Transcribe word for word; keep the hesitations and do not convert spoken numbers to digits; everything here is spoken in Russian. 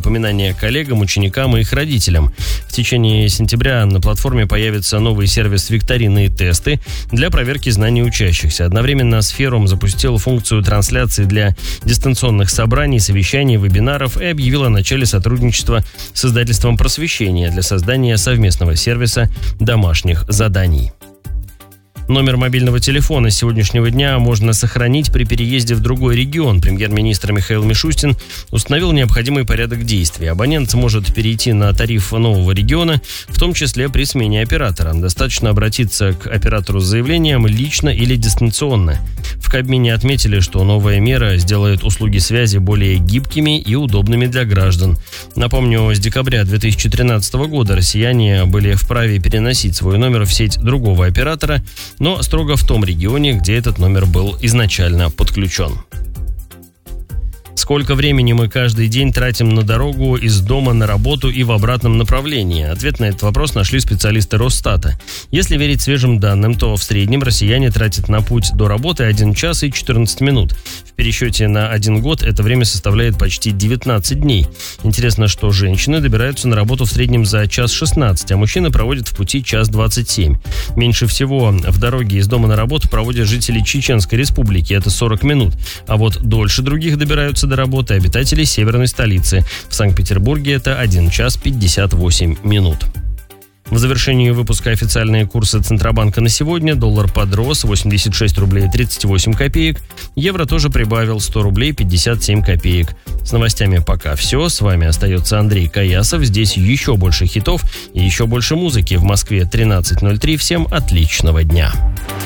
напоминания коллегам, ученикам и их родителям. В течение сентября на платформе появится новый сервис «Викторины и тесты» для проверки знаний учащихся. Одновременно Сферум запустил функцию трансляции для дистанционных собраний, совещаний, вебинаров и объявил о начале сотрудничества с издательством «Просвещение» для создания совместного сервиса домашних заданий. Номер мобильного телефона с сегодняшнего дня можно сохранить при переезде в другой регион. Премьер-министр Михаил Мишустин установил необходимый порядок действий. Абонент сможет перейти на тариф нового региона, в том числе при смене оператора. Достаточно обратиться к оператору с заявлением лично или дистанционно. В Кабмине отметили, что новая мера сделает услуги связи более гибкими и удобными для граждан. Напомню, с декабря две тысячи тринадцатого года россияне были вправе переносить свой номер в сеть другого оператора, но строго в том регионе, где этот номер был изначально подключен. Сколько времени мы каждый день тратим на дорогу из дома на работу и в обратном направлении? Ответ на этот вопрос нашли специалисты Росстата. Если верить свежим данным, то в среднем россияне тратят на путь до работы один час и четырнадцать минут. В пересчете на один год это время составляет почти девятнадцать дней. Интересно, что женщины добираются на работу в среднем за час шестнадцать, а мужчины проводят в пути час двадцать семь. Меньше всего в дороге из дома на работу проводят жители Чеченской Республики, это сорок минут. А вот дольше других добираются до работы обитатели северной столицы. В Санкт-Петербурге это один час пятьдесят восемь минут. В завершении выпуска официальные курсы Центробанка на сегодня. Доллар подрос восемьдесят шесть рублей тридцать восемь копеек. Евро тоже прибавил сто рублей пятьдесят семь копеек. С новостями пока все. С вами остается Андрей Каясов. Здесь еще больше хитов и еще больше музыки. В Москве тринадцать ноль три. Всем отличного дня.